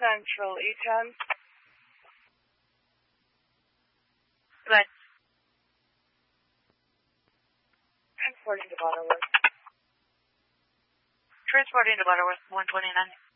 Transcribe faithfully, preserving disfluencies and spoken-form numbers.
Central, E ten. Right. Transporting to Butterworth. Transporting to Butterworth, one twenty-nine.